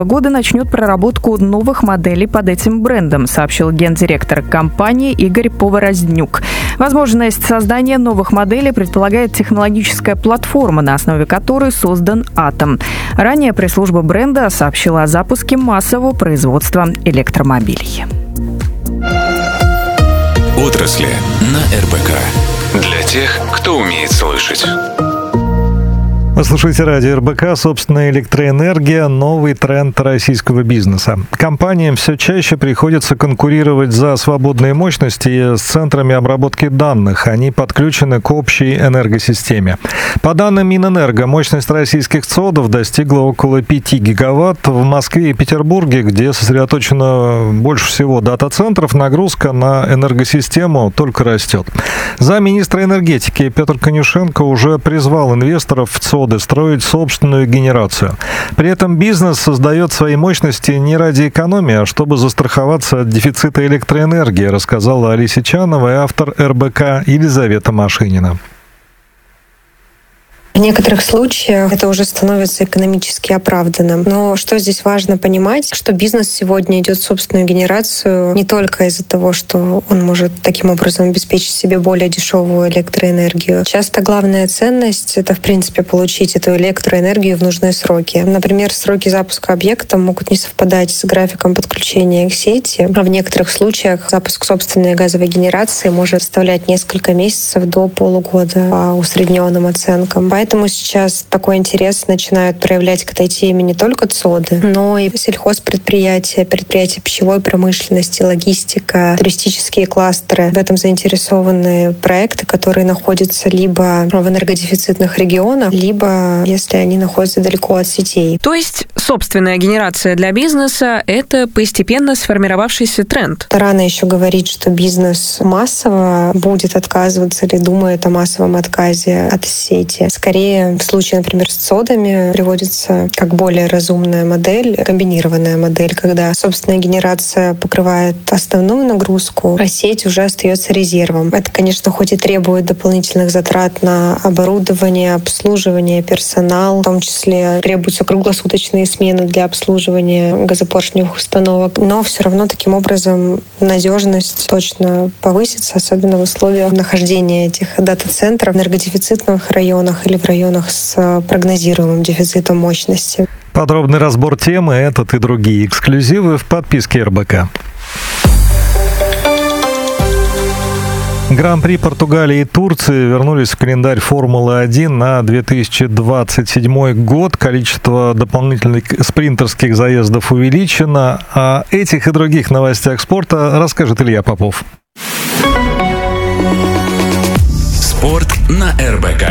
года начнет проработку новых моделей под этим брендом, сообщил гендиректор компании Игорь Поворознюк. Возможность создания новых моделей предполагает технологическая платформа, на основе которой создан «Атом». Ранее пресс-служба бренда сообщила о запуске массового производства электромобилей. Отрасли на РБК. Для тех, кто умеет слышать. Вы слушаете радио РБК. Собственная электроэнергия – новый тренд российского бизнеса. Компаниям все чаще приходится конкурировать за свободные мощности с центрами обработки данных. Они подключены к общей энергосистеме. По данным Минэнерго, мощность российских ЦОДов достигла около 5 гигаватт. В Москве и Петербурге, где сосредоточено больше всего дата-центров, нагрузка на энергосистему только растет. Замминистра энергетики Петр Конюшенко уже призвал инвесторов в ЦОДы строить собственную генерацию. При этом бизнес создает свои мощности не ради экономии, а чтобы застраховаться от дефицита электроэнергии, рассказала Алиса Чанова и автор РБК Елизавета Машинина. В некоторых случаях это уже становится экономически оправданным. Но что здесь важно понимать, что бизнес сегодня идет в собственную генерацию не только из-за того, что он может таким образом обеспечить себе более дешевую электроэнергию. Часто главная ценность — это, в принципе, получить эту электроэнергию в нужные сроки. Например, сроки запуска объекта могут не совпадать с графиком подключения к сети, а в некоторых случаях запуск собственной газовой генерации может составлять несколько месяцев до полугода по усредненным оценкам. Поэтому сейчас такой интерес начинают проявлять к этой теме не только ЦОДы, но и сельхозпредприятия, предприятия пищевой промышленности, логистика, туристические кластеры. В этом заинтересованы проекты, которые находятся либо в энергодефицитных регионах, либо если они находятся далеко от сетей. То есть собственная генерация для бизнеса — это постепенно сформировавшийся тренд? Рано еще говорить, что бизнес массово будет отказываться или думает о массовом отказе от сети. Скорее, в случае, например, с ЦОДами приводится как более разумная модель, комбинированная модель, когда собственная генерация покрывает основную нагрузку, а сеть уже остается резервом. Это, конечно, хоть и требует дополнительных затрат на оборудование, обслуживание, персонал, в том числе требуются круглосуточные смены для обслуживания газопоршневых установок, но все равно таким образом надежность точно повысится, особенно в условиях нахождения этих дата-центров в энергодефицитных районах или в районах с прогнозируемым дефицитом мощности. Подробный разбор темы, этот и другие эксклюзивы в подписке РБК. Гран-при Португалии и Турции вернулись в календарь Формулы-1 на 2027 год. Количество дополнительных спринтерских заездов увеличено. О этих и других новостях спорта расскажет Илья Попов. Спорт на РБК.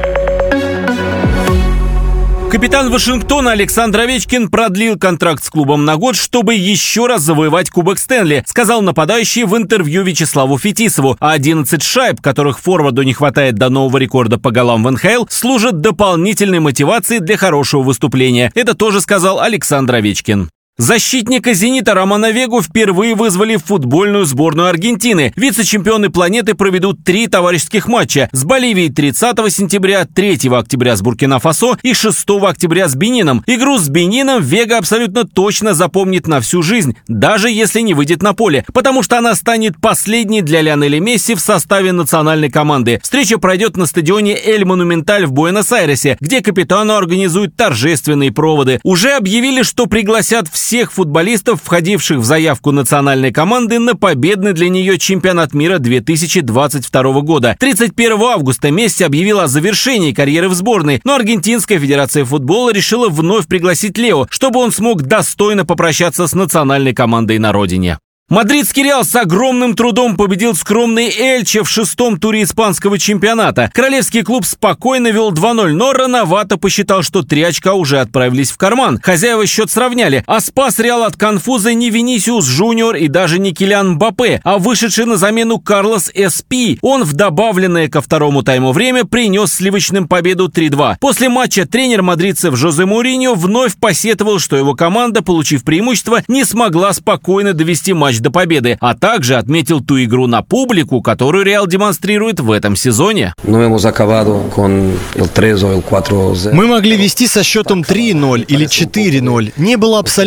Капитан Вашингтона Александр Овечкин продлил контракт с клубом на год, чтобы еще раз завоевать Кубок Стэнли, сказал нападающий в интервью Вячеславу Фетисову. А 11 шайб, которых форварду не хватает до нового рекорда по голам в НХЛ, служат дополнительной мотивацией для хорошего выступления. Это тоже сказал Александр Овечкин. Защитника «Зенита» Романа Вегу впервые вызвали в футбольную сборную Аргентины. Вице-чемпионы планеты проведут 3 товарищеских матча с Боливией 30 сентября, 3 октября с Буркина-Фасо и 6 октября с Бенином. Игру с Бенином Вега абсолютно точно запомнит на всю жизнь, даже если не выйдет на поле, потому что она станет последней для Лионеля Месси в составе национальной команды. Встреча пройдет на стадионе «Эль Монументаль» в Буэнос-Айресе, где капитану организуют торжественные проводы. Уже объявили, что пригласят всех футболистов, входивших в заявку национальной команды на победный для нее чемпионат мира 2022 года. 31 августа Месси объявил о завершении карьеры в сборной, но Аргентинская федерация футбола решила вновь пригласить Лео, чтобы он смог достойно попрощаться с национальной командой на родине. Мадридский «Реал» с огромным трудом победил скромный Эльче в 6-м туре испанского чемпионата. Королевский клуб спокойно вел 2-0, но рановато посчитал, что 3 очка уже отправились в карман. Хозяева счет сравняли, а спас «Реал» от конфуза не Винисиус Джуниор и даже не Килиан Мбаппе, а вышедший на замену Карлос Эспи. Он в добавленное ко второму тайму время принес сливочным победу 3-2. После матча тренер мадридцев Жозе Моуриньо вновь посетовал, что его команда, получив преимущество, не смогла спокойно довести матч мяч до победы, а также отметил ту игру на публику, которую Реал демонстрирует в этом сезоне. Мы могли вести со счетом 3-0 или 4-0. Не было абсолютно